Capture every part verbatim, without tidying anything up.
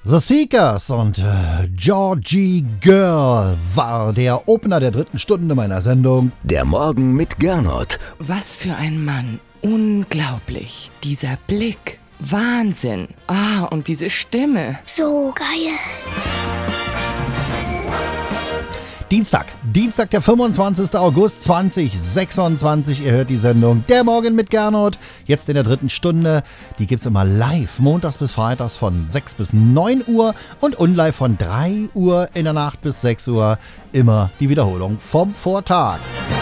The Seekers und äh, Georgie Girl war der Opener der dritten Stunde meiner Sendung. Der Morgen mit Gernot. Was für ein Mann. Unglaublich. Dieser Blick. Wahnsinn. Ah, und diese Stimme. So geil. Dienstag, Dienstag, der fünfundzwanzigster August zweitausendsechsundzwanzig. Ihr hört die Sendung Der Morgen mit Gernot. Jetzt in der dritten Stunde. Die gibt's immer live, montags bis freitags von sechs bis neun Uhr und unlive von drei Uhr in der Nacht bis sechs Uhr. Immer die Wiederholung vom Vortag.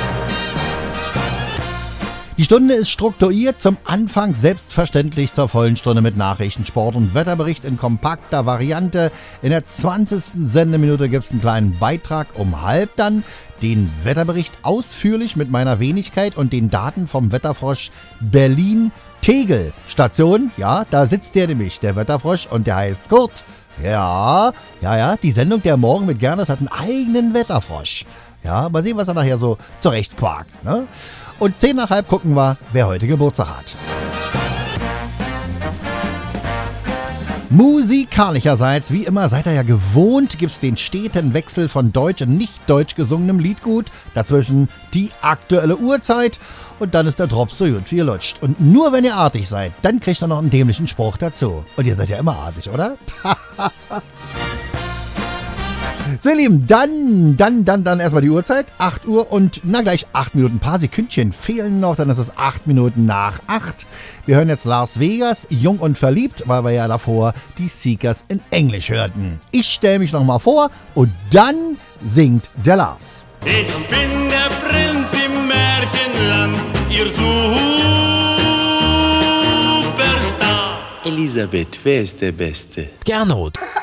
Die Stunde ist strukturiert, zum Anfang selbstverständlich zur vollen Stunde mit Nachrichten, Sport und Wetterbericht in kompakter Variante. In der zwanzigsten Sendeminute gibt es einen kleinen Beitrag um halb dann, den Wetterbericht ausführlich mit meiner Wenigkeit und den Daten vom Wetterfrosch Berlin-Tegel Station. Ja, da sitzt der nämlich, der Wetterfrosch, und der heißt Kurt. Ja, ja, ja, die Sendung Der Morgen mit Gernot hat einen eigenen Wetterfrosch. Ja, mal sehen, was er nachher so zurecht quakt, ne? Und zehn nach halb gucken wir, wer heute Geburtstag hat. Musikalischerseits, wie immer, seid ihr ja gewohnt, gibt's den steten Wechsel von deutsch und nicht deutsch gesungenem Liedgut, dazwischen die aktuelle Uhrzeit und dann ist der Drops so gut wie ihr lutscht. Und nur wenn ihr artig seid, dann kriegt ihr noch einen dämlichen Spruch dazu. Und ihr seid ja immer artig, oder? So, ihr Lieben, dann, dann, dann, dann erstmal die Uhrzeit. acht Uhr und, na gleich acht Minuten. Ein paar Sekündchen fehlen noch, dann ist es acht Minuten nach acht. Wir hören jetzt Las Vegas, Jung und Verliebt, weil wir ja davor die Seekers in Englisch hörten. Ich stelle mich nochmal vor und dann singt der Lars. Ich bin der Prinz im Märchenland, ihr Superstar. Elisabeth, wer ist der Beste? Gernot.